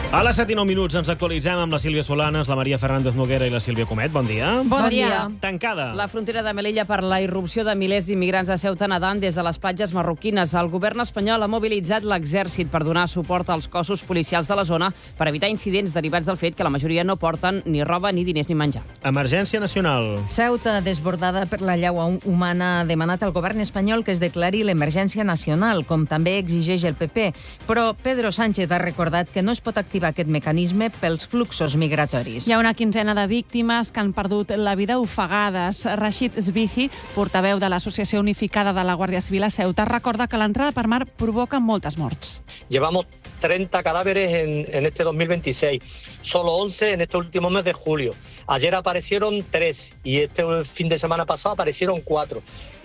A les 7:09 ens actualitzem amb la Sílvia Solanes, la Maria Fernández Noguera i la Sílvia Comet. Bon dia. Bon dia. Tancada. La frontera de Melilla per la irrupció de milers d'immigrants a Ceuta nedant des de les platges marroquines. El govern espanyol ha mobilitzat l'exèrcit per donar suport als cossos policials de la zona per evitar incidents derivats del fet que la majoria no porten ni roba, ni diners, ni menjar. Emergència nacional. Ceuta, desbordada per la llaua humana, ha demanat al govern espanyol que es declari l'emergència nacional, com també exigeix el PP. Però Pedro Sánchez ha recordat que no es pot activar aquest mecanisme pels fluxos migratoris. Hi ha una quinzena de víctimes que han perdut la vida ofegades. Rashid Sbihi, portaveu de l'Associació Unificada de la Guàrdia Civil a Ceuta, recorda que l'entrada per mar provoca moltes morts. Llevamos 30 cadáveres en este 2026, solo 11 en este último mes de julio. Ayer aparecieron 3 y este fin de semana pasado aparecieron 4.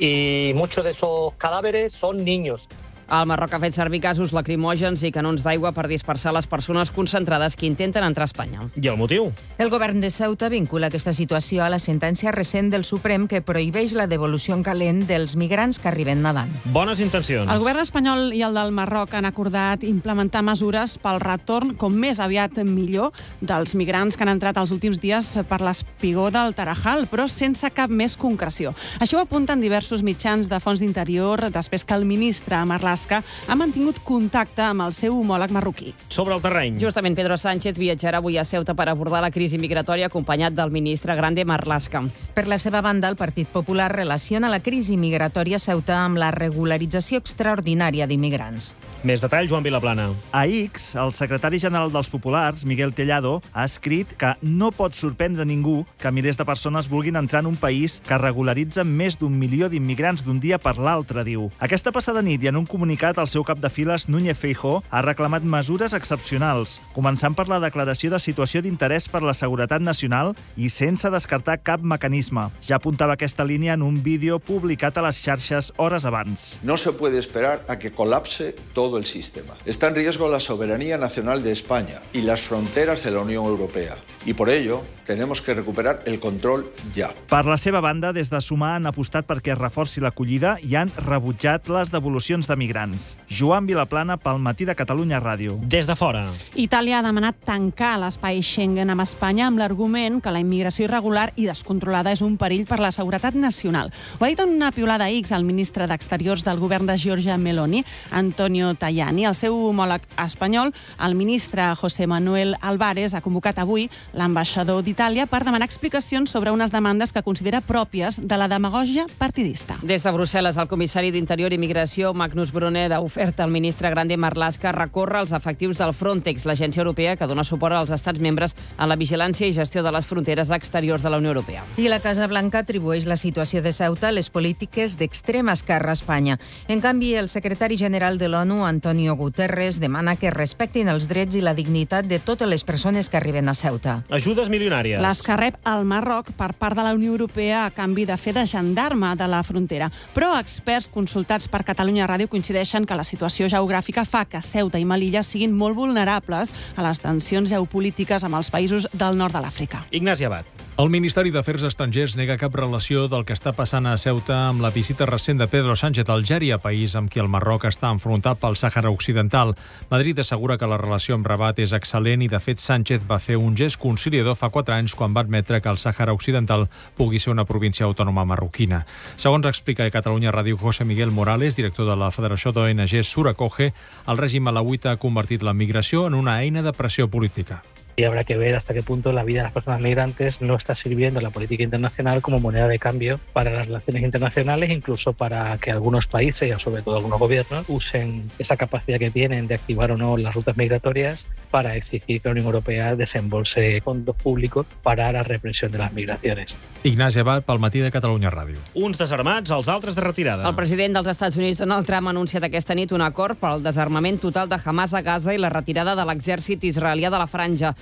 Y muchos de esos cadáveres son niños. El Marroc ha fet servir gasos lacrimògens i canons d'aigua per dispersar les persones concentrades que intenten entrar a Espanya. I el motiu? El govern de Ceuta vincula aquesta situació a la sentència recent del Suprem que prohibeix la devolució en calent dels migrants que arriben nedant. Bones intencions. El govern espanyol i el del Marroc han acordat implementar mesures pel retorn, com més aviat millor, dels migrants que han entrat els últims dies per l'espigó del Tarajal, però sense cap més concreció. Això ho apunten diversos mitjans de fons d'interior després que el ministre Marlaska ha mantingut contacte amb el seu homòleg marroquí. Sobre el terreny. Justament Pedro Sánchez viatjarà avui a Ceuta per abordar la crisi migratòria acompanyat del ministre Grande Marlaska. Per la seva banda, el Partit Popular relaciona la crisi migratòria a Ceuta amb la regularització extraordinària d'immigrants. Més detall, Joan Vilaplana. A X, el secretari general dels Populars, Miguel Tellado, ha escrit que no pot sorprendre ningú que milers de persones vulguin entrar en un país que regularitza més d'1 milió d'immigrants d'un dia per l'altre, diu. Aquesta passada nit i en un comunicat, el seu cap de files, Núñez Feijóo, ha reclamat mesures excepcionals, començant per la declaració de situació d'interès per la seguretat nacional i sense descartar cap mecanisme. Ja apuntava aquesta línia en un vídeo publicat a les xarxes hores abans. No se puede esperar a que colapse todo el sistema. Está en riesgo la soberanía nacional de España y las fronteras de la Unión Europea. Y por ello, tenemos que recuperar el control ya. Per la seva banda, des de Sumar han apostat perquè es reforci l'acollida i han rebutjat les devolucions de migrants. Joan Vilaplana, pel Matí de Catalunya Ràdio. Des de fora. Itàlia ha demanat tancar l'espai Schengen amb Espanya amb l'argument que la immigració irregular i descontrolada és un perill per la seguretat nacional. Ho ha dit en una piulada X el ministre d'Exteriors del govern de Giorgia Meloni, Antonio Tajani. El seu homòleg espanyol, el ministre José Manuel Álvarez, ha convocat avui l'ambaixador d'Itàlia per demanar explicacions sobre unes demandes que considera pròpies de la demagògia partidista. Des de Brussel·les, el comissari d'Interior i Migració, Magnus Brunner, ha ofert al ministre Grande Marlaska recórrer als efectius del Frontex, l'agència europea que dona suport als estats membres en la vigilància i gestió de les fronteres exteriors de la Unió Europea. I la Casa Blanca atribueix la situació de Ceuta a les polítiques d'extrema esquerra a Espanya. En canvi, el secretari general de l'ONU, Antonio Guterres, demana que respectin els drets i la dignitat de totes les persones que arriben a Ceuta. Ajudes milionàries. Les que rep el Marroc per part de la Unió Europea a canvi de fer de gendarme de la frontera. Però experts consultats per Catalunya Ràdio coincideixen que la situació geogràfica fa que Ceuta i Melilla siguin molt vulnerables a les tensions geopolítiques amb els països del nord de l'Àfrica. Ignasi Abad. El Ministeri d'Afers Estrangers nega cap relació del que està passant a Ceuta amb la visita recent de Pedro Sánchez a Algèria, país amb qui el Marroc està enfrontat pel Sàhara Occidental. Madrid assegura que la relació amb Rabat és excel·lent i, de fet, Sánchez va fer un gest conciliador fa 4 anys quan va admetre que el Sàhara Occidental pugui ser una província autònoma marroquina. Segons explica a Catalunya Ràdio José Miguel Morales, director de la Federació d'ONG Suracoge, el règim alauita ha convertit la migració en una eina de pressió política. Y habrá que ver hasta qué punto la vida de las personas migrantes no está sirviendo a la política internacional como moneda de cambio para las relaciones internacionales, incluso para que algunos países, y sobre todo algunos gobiernos, usen esa capacidad que tienen de activar o no las rutas migratorias para exigir que la Unión Europea desembolse fondos públicos para la represión de las migraciones. Ignasi Abad, pel Matí de Catalunya Ràdio. Uns desarmats, els altres de retirada. El president dels Estats Units, Donald Trump, ha anunciat aquesta nit un acord per al desarmament total de Hamas a Gaza i la retirada de l'exèrcit israelià de la franja.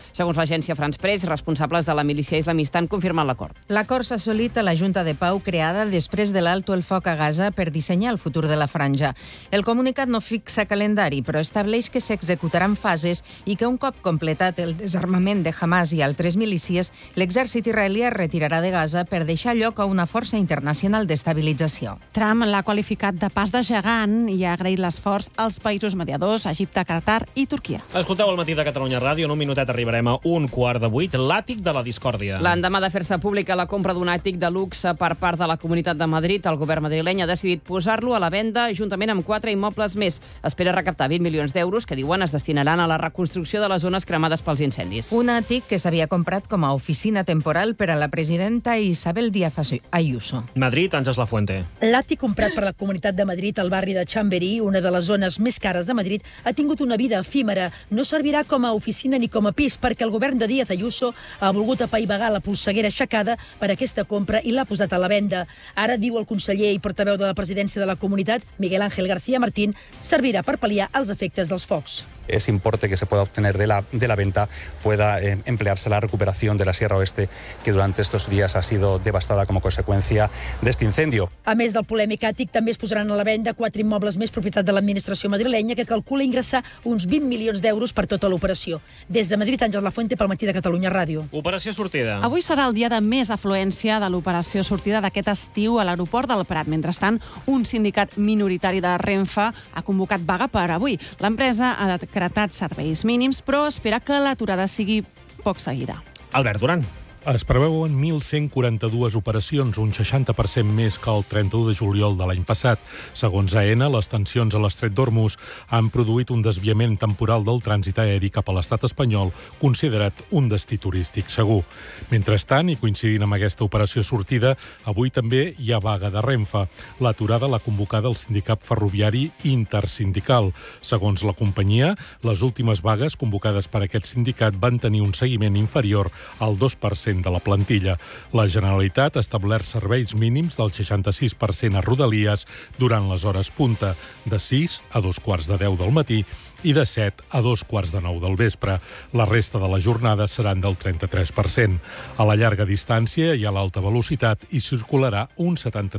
Segons l'agència France Press, responsables de la milícia islamista han confirmat l'acord. L'acord s'ha assolit a la Junta de Pau creada després de l'alto el foc a Gaza per dissenyar el futur de la franja. El comunicat no fixa calendari, però estableix que s'executaran fases i que un cop completat el desarmament de Hamas i altres milícies, l'exèrcit israelià es retirarà de Gaza per deixar lloc a una força internacional d'estabilització. Trump l'ha qualificat de pas de gegant i ha agraït l'esforç als països mediadors, Egipte, Qatar i Turquia. Escolteu el matí de Catalunya Ràdio. En un minutet arribarem a 7:15. L'àtic de la discòrdia. L'endemà de fer-se pública la compra d'un àtic de luxe per part de la Comunitat de Madrid, el govern madrileny ha decidit posar-lo a la venda juntament amb 4 immobles més. Espera recaptar 20 milions d'euros que diuen es destinaran a la reconstrucció de les zones cremades pels incendis. Un àtic que s'havia comprat com a oficina temporal per a la presidenta Isabel Díaz Ayuso. Madrid, Àngels Lafuente. L'àtic comprat per la Comunitat de Madrid al barri de Chamberí, una de les zones més cares de Madrid, ha tingut una vida efímera. No servirà com a oficina ni com a pis perquè el govern de Díaz Ayuso ha volgut apaivagar la polseguera aixecada per aquesta compra i l'ha posat a la venda. Ara, diu el conseller i portaveu de la presidència de la Comunitat, Miguel Ángel García Martín, servirà per pal·liar els efectes dels focs. Ese importe que se pueda obtener de la venta pueda emplearse en la recuperación de la Sierra Oeste, que durante estos días ha sido devastada como consecuencia de este incendio. A més del polèmic àtic, també es posaran a la venda 4 immobles més propietat de l'administració madrilenya que calcula ingressar uns 20 milions d'euros per tota l'operació. Des de Madrid, Àngels Lafuente, pel matí de Catalunya Ràdio. Operació sortida. Avui serà el dia de més afluència de l'operació sortida d'aquest estiu a l'aeroport del Prat. Mentrestant, un sindicat minoritari de Renfe ha convocat vaga per avui. L'empresa ha decretat serveis mínims, però espera que l'aturada sigui poc seguida. Albert Duran. Es preveuen 1.142 operacions, un 60% més que el 31 de juliol de l'any passat. Segons AENA, les tensions a l'Estret d'Hormuz han produït un desviament temporal del trànsit aeri cap a l'estat espanyol, considerat un destí turístic segur. Mentrestant, i coincidint amb aquesta operació sortida, avui també hi ha vaga de Renfe. L'aturada l'ha convocada el sindicat ferroviari intersindical. Segons la companyia, les últimes vagues convocades per aquest sindicat van tenir un seguiment inferior al 2% de la plantilla. La Generalitat ha establert serveis mínims del 66% a Rodalies durant les hores punta, de 6 a 2:15 del matí i de 7 a 2:15 del vespre. La resta de la jornada seran del 33%. A la llarga distància i a l'alta velocitat hi circularà un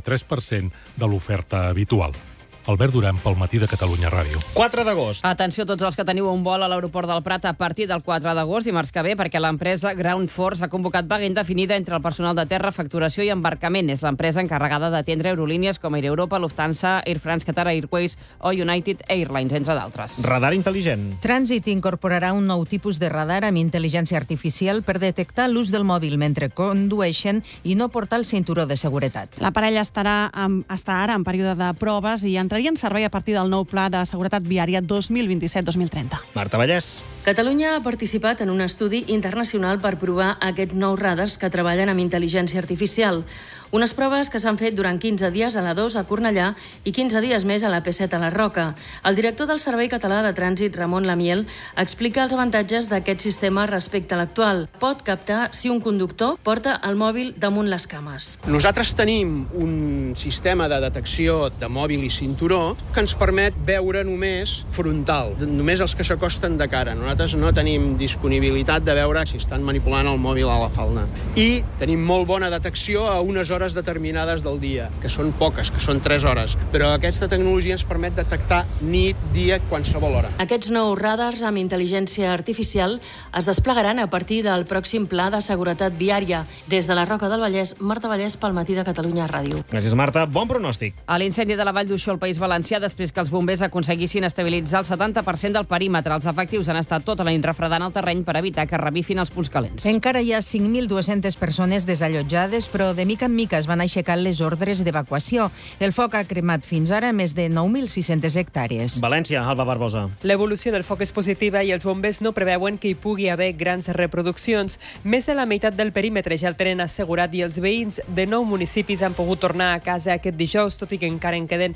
73% de l'oferta habitual. Albert Duran, pel matí de Catalunya Ràdio. 4 d'agost. Atenció a tots els que teniu un vol a l'aeroport del Prat a partir del 4 d'agost, dimarts que ve, perquè l'empresa Ground Force ha convocat vaga indefinida entre el personal de terra, facturació i embarcament. És l'empresa encarregada d'atendre aerolínies com Air Europa, Lufthansa, Air France, Qatar Airways o United Airlines, entre d'altres. Radar intel·ligent. Trànsit incorporarà un nou tipus de radar amb intel·ligència artificial per detectar l'ús del mòbil mentre condueixen i no portar el cinturó de seguretat. L'aparell està ara en període de proves i entraria en servei a partir del nou Pla de Seguretat Viària 2027-2030. Marta Vallès. Catalunya ha participat en un estudi internacional per provar aquests nous radars que treballen amb intel·ligència artificial. Unes proves que s'han fet durant 15 dies a l'A2 a Cornellà i 15 dies més a la P7 a la Roca. El director del Servei Català de Trànsit, Ramon Lamiel, explica els avantatges d'aquest sistema respecte a l'actual. Pot captar si un conductor porta el mòbil damunt les cames. Nosaltres tenim un sistema de detecció de mòbil i cinturó que ens permet veure només frontal, només els que s'acosten de cara. Nosaltres no tenim disponibilitat de veure si estan manipulant el mòbil a la falda. I tenim molt bona detecció a unes hores determinades del dia, que són poques, que són 3 hores. Però aquesta tecnologia ens permet detectar nit, dia, qualsevol hora. Aquests nous radars amb intel·ligència artificial es desplegaran a partir del pròxim Pla de Seguretat Viària. Des de la Roca del Vallès, Marta Vallès pel matí de Catalunya Ràdio. Gràcies, Marta. Bon pronòstic. A l'incendi de la Vall d'Uixó al País Valencià, després que els bombers aconseguissin estabilitzar el 70% del perímetre. Els efectius han estat tota la nit refredant el terreny per evitar que revifin els punts calents. Encara hi ha 5.200 persones desallotjades, però de mica en mica es van aixecar les ordres d'evacuació. El foc ha cremat fins ara més de 9.600 hectàrees. València, Alba Barbosa. L'evolució del foc és positiva i els bombers no preveuen que hi pugui haver grans reproduccions. Més de la meitat del perímetre ja el tenen assegurat i els veïns de 9 municipis han pogut tornar a casa aquest dijous, tot i que encara en queden més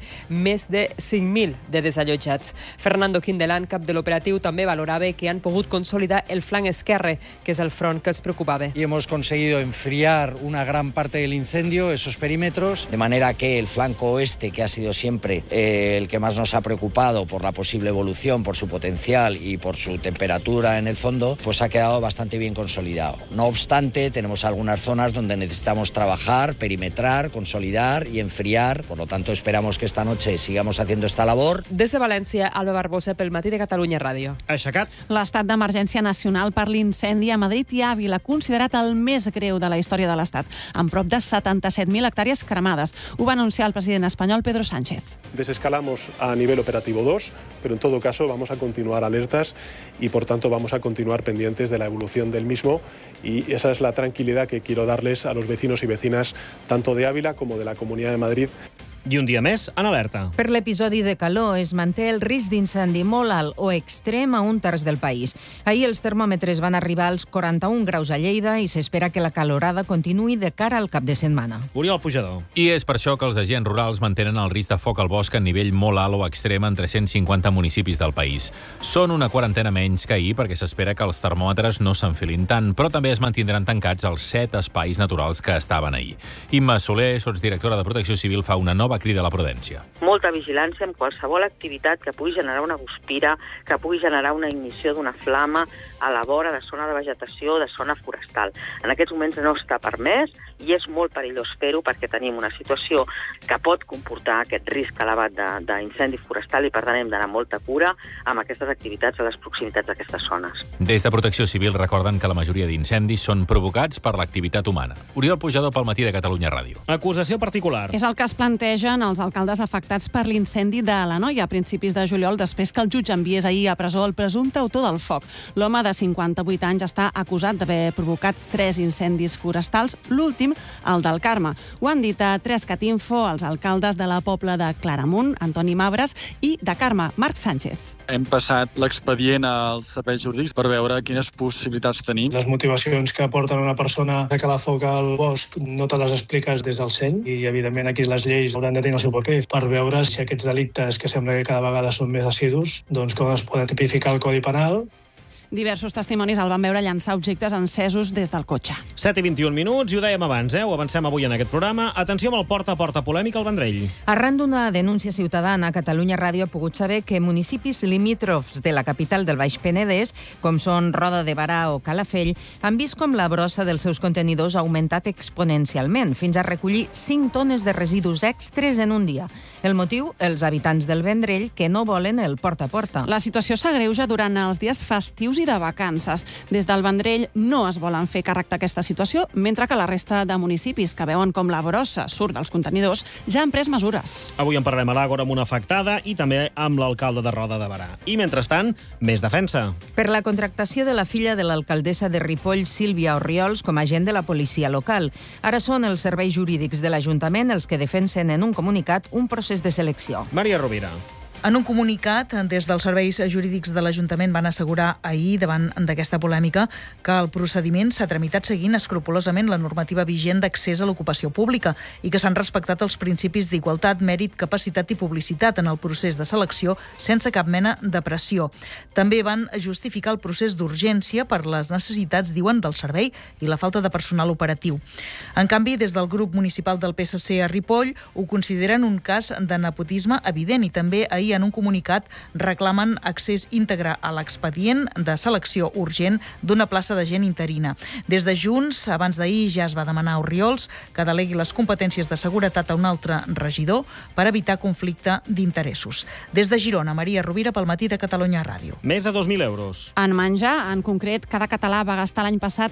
més de 5.000 de desallotjats. Fernando Quindelán, cap de l'operatiu, també valorava que han pogut consolidar el flanc esquerre, que és el front que els preocupava. Y hemos conseguido enfriar una gran parte del incendio, esos perímetros. De manera que el flanco oeste, que ha sido siempre el que más nos ha preocupado por la posible evolución, por su potencial y por su temperatura en el fondo, pues ha quedado bastante bien consolidado. No obstante, tenemos algunas zonas donde necesitamos trabajar, perimetrar, consolidar y enfriar. Por lo tanto, esperamos que esta noche sigamos haciendo esta labor. Des de València, Alba Barbosa, pel Matí de Catalunya Ràdio. Aixecat. L'estat d'emergència nacional per l'incendi a Madrid i Àvila, considerat el més greu de la història de l'Estat, amb prop de 77.000 hectàrees cremades. Ho va anunciar el president espanyol Pedro Sánchez. Desescalamos a nivel operativo 2, pero en todo caso vamos a continuar alertas y por tanto vamos a continuar pendientes de la evolución del mismo, y esa es la tranquilidad que quiero darles a los vecinos y vecinas tanto de Ávila como de la Comunidad de Madrid. I un dia més en alerta. Per l'episodi de calor es manté el risc d'incendi molt alt o extrem a un terç del país. Ahir els termòmetres van arribar als 41 graus a Lleida i s'espera que la calorada continuï de cara al cap de setmana. Oriol Pujador. I és per això que els agents rurals mantenen el risc de foc al bosc a nivell molt alt o extrem en 350 municipis del país. Són una quarantena menys que ahir perquè s'espera que els termòmetres no s'enfilin tant, però també es mantindran tancats els 7 espais naturals que estaven ahir. Imma Soler, sotsdirectora de Protecció Civil, fa una nova crida a la prudència. Molta vigilància amb qualsevol activitat que pugui generar una guspira, que pugui generar una ignició d'una flama a la vora de zona de vegetació, de zona forestal. En aquests moments no està permès i és molt perillós fer-ho perquè tenim una situació que pot comportar aquest risc elevat d'incendi forestal i per tant hem d'anar molta cura amb aquestes activitats a les proximitats d'aquestes zones. Des de Protecció Civil recorden que la majoria d'incendis són provocats per l'activitat humana. Oriol Pujador pel Matí de Catalunya Ràdio. Acusació particular. És el que es plantegen els alcaldes afectats per l'incendi de l'Anoia a principis de juliol, després que el jutge enviés ahir a presó el presumpte autor del foc. L'home de 58 anys està acusat d'haver provocat 3 incendis forestals, l'últim, el del Carme. Ho han dit a 3catinfo els alcaldes de la Pobla de Claramunt, Antoni Mabres, i de Carme, Marc Sánchez. Hem passat l'expedient als serveis jurídics per veure quines possibilitats tenim. Les motivacions que porten una persona a calar foc al bosc no te les expliques des del seny i, evidentment, aquí les lleis hauran de tenir el seu paper per veure si aquests delictes, que sembla que cada vegada són més assidus, doncs com es poden tipificar el Codi Penal. Diversos testimonis el van veure llançar objectes encesos des del cotxe. 7:21 minuts, i ho dèiem abans, ho avancem avui en aquest programa. Atenció amb el porta a porta polèmic al Vendrell. Arran d'una denúncia ciutadana, Catalunya Ràdio ha pogut saber que municipis limítrofs de la capital del Baix Penedès, com són Roda de Barà o Calafell, han vist com la brossa dels seus contenidors ha augmentat exponencialment, fins a recollir 5 tones de residus extres en un dia. El motiu, els habitants del Vendrell, que no volen el porta a porta. La situació s'agreuja durant els dies festius i de vacances. Des del Vendrell no es volen fer càrrec d'aquesta situació, mentre que la resta de municipis que veuen com la brossa surt dels contenidors ja han pres mesures. Avui en parlarem a l'Àgora amb una afectada i també amb l'alcalde de Roda de Barà. I, mentrestant, més defensa. Per la contractació de la filla de l'alcaldessa de Ripoll, Sílvia Orriols, com a agent de la policia local. Ara són els serveis jurídics de l'Ajuntament els que defensen en un comunicat un procés de selecció. Maria Rovira. En un comunicat, des dels serveis jurídics de l'Ajuntament van assegurar ahir, davant d'aquesta polèmica, que el procediment s'ha tramitat seguint escrupolosament la normativa vigent d'accés a l'ocupació pública i que s'han respectat els principis d'igualtat, mèrit, capacitat i publicitat en el procés de selecció sense cap mena de pressió. També van justificar el procés d'urgència per les necessitats, diuen, del servei i la falta de personal operatiu. En canvi, des del grup municipal del PSC a Ripoll ho consideren un cas de nepotisme evident i també ahir en un comunicat reclamen accés íntegre a l'expedient de selecció urgent d'una plaça d'agent interina. Des de Junts, abans d'ahir ja es va demanar a Orriols que delegui les competències de seguretat a un altre regidor per evitar conflicte d'interessos. Des de Girona, Maria Rovira pel Matí de Catalunya Ràdio. Més de 2.000 euros. En menjar, en concret, cada català va gastar l'any passat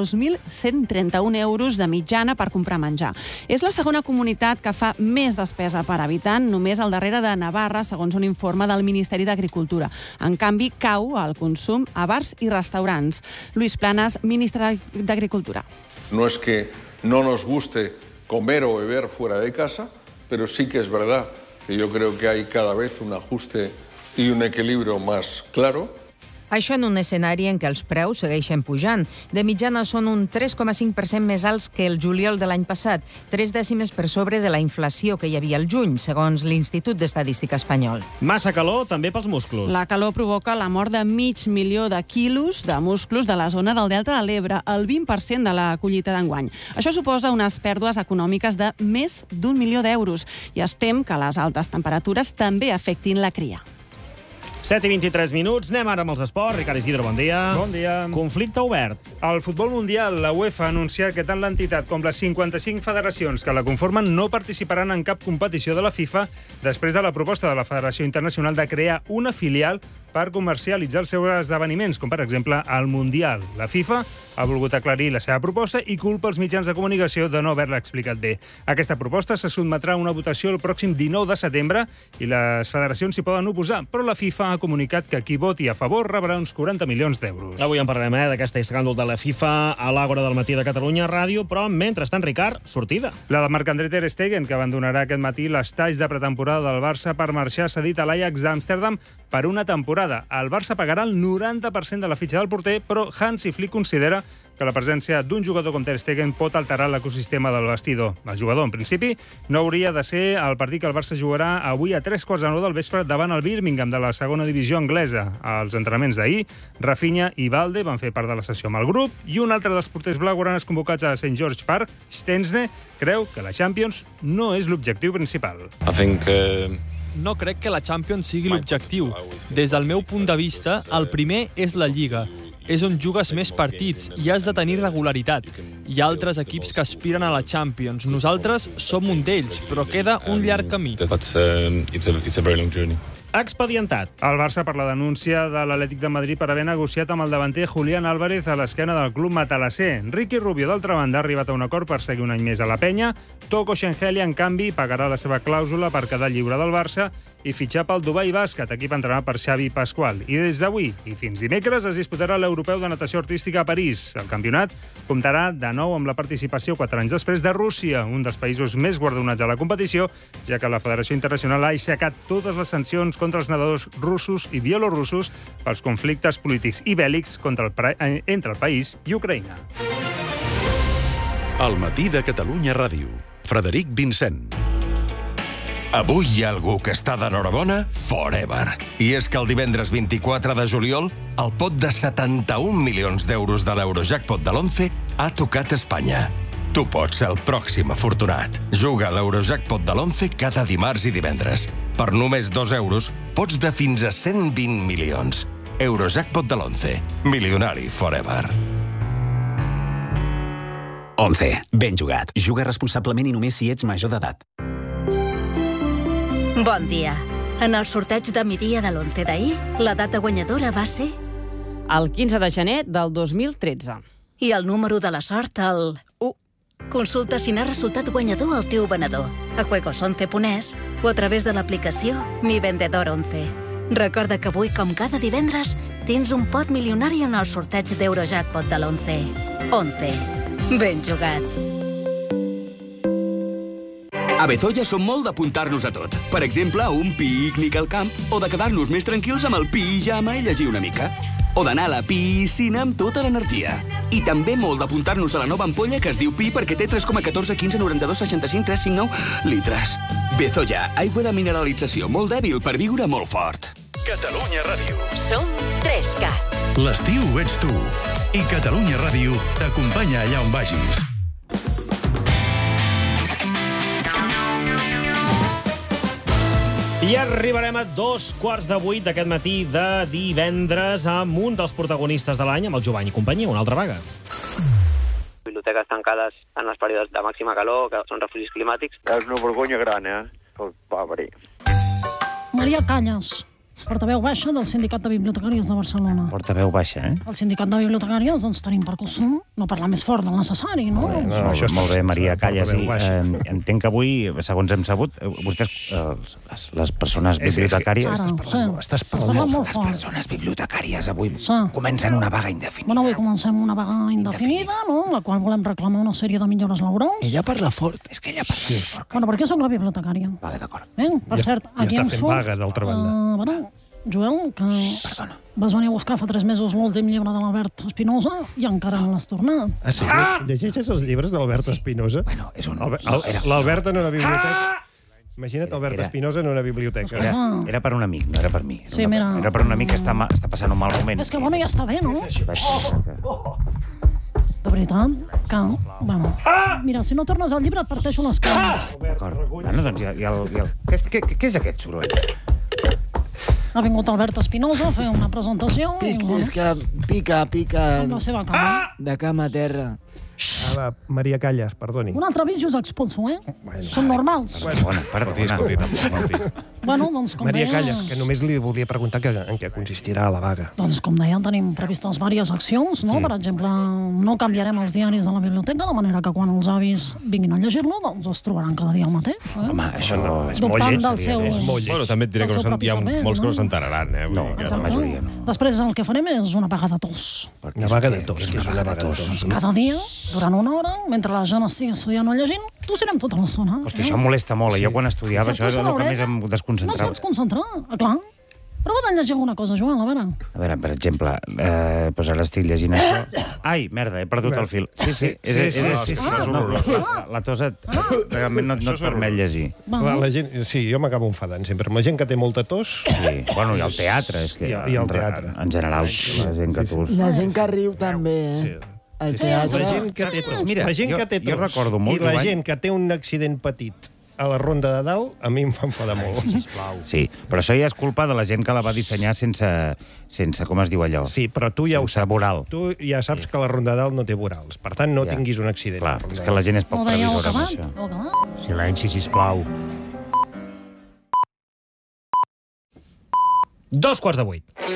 2.131 euros de mitjana per comprar menjar. És la segona comunitat que fa més despesa per habitant, només al darrere de Navarra, segons un informe del Ministeri d'Agricultura. En canvi, cau el consum a bars i restaurants. Luis Planas, ministre d'Agricultura. No es que no nos guste comer o beber fuera de casa, pero sí que es verdad que yo creo que hay cada vez un ajuste y un equilibrio más claro. Això en un escenari en què els preus segueixen pujant. De mitjana són un 3,5% més alts que el juliol de l'any passat, 3 dècimes per sobre de la inflació que hi havia al juny, segons l'Institut d'Estadística espanyol. Massa calor també pels músculs. La calor provoca la mort de 500.000 de quilos de músculs de la zona del Delta de l'Ebre, el 20% de la collita d'enguany. Això suposa unes pèrdues econòmiques de més d'1 milió d'euros i es tem que les altes temperatures també afectin la cria. 7:23 minuts. Anem ara amb els esports. Ricard Isidro, bon dia. Bon dia. Conflicte obert. Al futbol mundial, la UEFA ha anunciat que tant l'entitat com les 55 federacions que la conformen no participaran en cap competició de la FIFA després de la proposta de la Federació Internacional de crear una filial per comercialitzar els seus esdeveniments, com per exemple el Mundial. La FIFA ha volgut aclarir la seva proposta i culpa els mitjans de comunicació de no haver-la explicat bé. Aquesta proposta se sotmetrà a una votació el pròxim 19 de setembre i les federacions s'hi poden oposar, però la FIFA ha comunicat que qui voti a favor rebrà uns 40 milions d'euros. Avui en parlarem d'aquest escàndol de la FIFA a l'Àgora del matí de Catalunya Ràdio, però mentrestant, Ricard, sortida. La de Marc-André ter Stegen, que abandonarà aquest matí l'estatge de pretemporada del Barça per marxar cedit a l'Ajax d'Amsterdam per una temporada. El Barça pagarà el 90% de la fitxa del porter, però Hansi Flick considera que la presència d'un jugador com Ter Stegen pot alterar l'ecosistema del vestidor. El jugador, en principi, no hauria de ser el partit que el Barça jugarà avui a 3:15 del vespre davant el Birmingham de la segona divisió anglesa. Als entrenaments d'ahir, Rafinha i Balde van fer part de la sessió amb el grup i un altre dels porters blaugranes convocats a St. George Park, Stensne, creu que la Champions no és l'objectiu principal. No crec que la Champions sigui l'objectiu. Des del meu punt de vista, el primer és la Lliga. És on jugues més partits i has de tenir regularitat. Hi ha altres equips que aspiren a la Champions. Nosaltres som un d'ells, però queda un llarg camí. Expedientat. El Barça per la denúncia de l'Atlètic de Madrid per haver negociat amb el davanter Julián Álvarez a l'esquena del club matalasser. Ricky Rubio, d'altra banda, ha arribat a un acord per seguir un any més a la penya. Toko Shengheli, en canvi, pagarà la seva clàusula per quedar lliure del Barça i fitxar pel Dubai Bàsquet, equip entrenat per Xavi Pasqual. I des d'avui i fins dimecres es disputarà l'Europeu de Natació Artística a París. El campionat comptarà de nou amb la participació 4 anys després de Rússia, un dels països més guardonats a la competició, ja que la Federació Internacional ha aixecat totes les sancions contra els nedadors russos i bielorussos pels conflictes polítics i bèl·lics entre el país i Ucraïna. Al matí de Catalunya Ràdio. Frederic Vincent. Avui hi ha algú que està d'enhorabona forever. I és que el divendres 24 de juliol, el pot de 71 milions d'euros de l'Eurojackpot de l'11 ha tocat Espanya. Tu pots ser el pròxim afortunat. Juga a l'Eurojackpot de l'11 cada dimarts i divendres. Per només 2 euros, pots de fins a 120 milions. Eurojackpot de l'11. Milionari forever. 11. Ben jugat. Juga responsablement i només si ets major d'edat. Bon dia. En el sorteig de migdia de l'11 d'ahir, la data guanyadora va ser... El 15 de gener del 2013. I el número de la sort, el 1. Consulta si n'ha resultat guanyador el teu venedor a juegos11.es o a través de l'aplicació Mi Vendedor 11. Recorda que avui, com cada divendres, tens un pot milionari en el sorteig d'Eurojackpot de l'11. 11. Ben jugat. A Bezoya som molt d'apuntar-nos a tot. Per exemple, a un pícnic al camp o de quedar-nos més tranquils amb el pijama i llegir una mica. O d'anar a la piscina amb tota l'energia. I també molt d'apuntar-nos a la nova ampolla que es diu Pi perquè té 3,14, 15, 92, 65, 359 litres. Bezoya, aigua de mineralització molt dèbil per viure molt fort. Catalunya Ràdio. Som 3CAT. L'estiu ets tu. I Catalunya Ràdio t'acompanya allà on vagis. I arribarem a 7:45 d'aquest matí de divendres amb un dels protagonistes de l'any, amb el Jovany i companyia, una altra vaga. Biblioteques tancades en els períodes de màxima calor, que són refugis climàtics. És una vergonya gran, Pobre. Maria Cañas, portaveu baixa del Sindicat de Bibliotecàries de Barcelona. Portaveu baixa, El Sindicat de Bibliotecàries, doncs tenim per costum no parlar més fort del necessari, no? Molt bé, Maria Callas. Entenc que avui, segons hem sabut, vostès, les persones bibliotecàries... Estàs parlant molt fort. Les persones bibliotecàries avui comencen una vaga indefinida. Bueno, avui comencem una vaga indefinida, no? La qual volem reclamar una sèrie de millores laborals. Ella parla fort. És que ella parla fort. Bueno, perquè soc la bibliotecària. Vale, d'acord. Per cert, aquí em surt... Ja està fent vaga, d'altra banda. Joel, que vas venir a buscar fa 3 mesos l'últim llibre de l'Albert Espinosa i encara no l'has tornat. Ah, sí? Llegeixes els llibres d'Albert Espinosa? Bueno, és un... L'Albert en una biblioteca... Imagina't Albert Espinosa en una biblioteca. Era per un amic, no era per mi. Sí, mira. Era per un amic que està passant un mal moment. És que, bueno, ja està bé, no? De veritat, que... Bueno, mira, si no tornes al llibre et parteixo les cames. D'acord. Bueno, doncs què és aquest soroll? Ha vingut Albert Espinosa a fer una presentació i... És que pica amb la seva cama. de cama a terra. Va, Maria Callas, perdoni. Un altre vídeo us expulso, Són normals. Perdona. Bueno, doncs com Maria deia... Callas, que només li volia preguntar en què consistirà la vaga. Doncs com deia, tenim previstes diverses accions, no? Per exemple, no canviarem els diaris de la biblioteca, de manera que quan els avis vinguin a llegir-lo, doncs es trobaran cada dia el mateix. Home, això no és molt Dubtant lleig. del seu... Bueno, també et diré que hi ha molts que no s'enteraran, No, la majoria no. Després el que farem és una vaga de tos. Una vaga de tos, que és una vaga de tos. Cada dia, durant una hora, mentre la gent estigui estudiant o llegint, tossirem tota l'estona. Hosti, això em molesta molt. Jo quan estudiava això és el que més em No desconcentrava. et pots concentrar, clar. Prova de llegir alguna cosa, Joel, a veure. A veure, per exemple, doncs ara estic llegint això. Ai, merda, he perdut el fil. Sí. La tos realment no et permet llegir. La gent, sí, jo m'acabo enfadant sempre. Amb la gent que té molta tos... Sí, bueno, i el teatre, és que... I el teatre. En general, la gent que tos... La gent que riu també, El teatre... La gent que té tos, Mira, jo recordo molt, i la gent que té un accident petit a la ronda de dalt, a mi em fa enfadar molt. Sí, però això ja és culpa de la gent que la va dissenyar sense com es diu allò? Sí, però tu ja ho saps. Voral. Tu ja saps que la ronda de dalt no té vorals. Per tant, no tinguis un accident. Clar, és que la gent és poc previsora amb això. Silenci, sisplau. 7:02.